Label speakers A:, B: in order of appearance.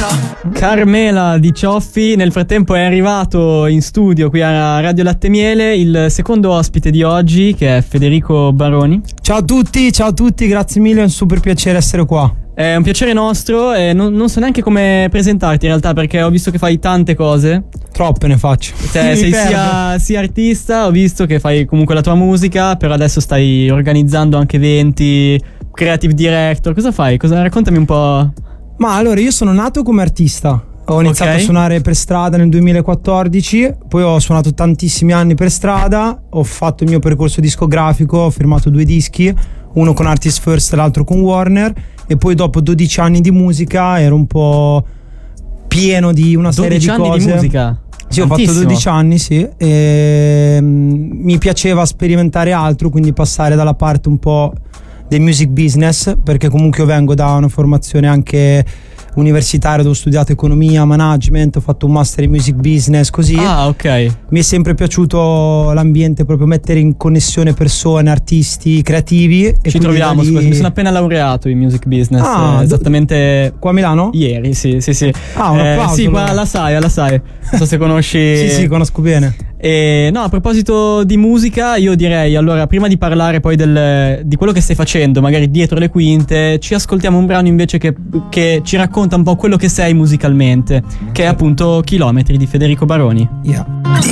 A: Carmela di Cioffi. Nel frattempo è arrivato in studio qui a Radio Latte Miele il secondo ospite di oggi, che è Federico Baroni.
B: Ciao a tutti, grazie mille, è un super piacere essere qua.
A: È un piacere nostro e non so neanche come presentarti in realtà, perché ho visto che fai tante cose.
B: Troppe ne faccio.
A: Sei sia artista, ho visto che fai comunque la tua musica, però adesso stai organizzando anche eventi, creative director. Cosa fai? Raccontami un po'.
B: Ma allora, io sono nato come artista. Ho iniziato a suonare per strada nel 2014, poi ho suonato tantissimi anni per strada, ho fatto il mio percorso discografico, ho firmato 2 dischi, uno con Artist First e l'altro con Warner, e poi dopo 12 anni di musica ero un po' pieno di una serie di cose.
A: 12 anni di musica?
B: Sì, ho fatto 12 anni, sì, e mi piaceva sperimentare altro, quindi passare dalla parte un po' del music business, perché comunque io vengo da una formazione anche universitaria dove ho studiato economia, management, ho fatto un master in music business, così.
A: Ah, ok. Mi
B: è sempre piaciuto l'ambiente, proprio mettere in connessione persone, artisti, creativi. E
A: ci troviamo, scusa, mi sono appena laureato in music business. Esattamente
B: qua a Milano?
A: Ieri, sì.
B: Ah, un applauso.
A: Sì, qua alla SAI. Non so se conosci.
B: Sì, conosco bene.
A: No, a proposito di musica, io direi, allora, prima di parlare poi di quello che stai facendo, magari dietro le quinte, ci ascoltiamo un brano invece che ci racconta un po' quello che sei musicalmente, che è appunto Chilometri di Federico Baroni.
B: Yeah.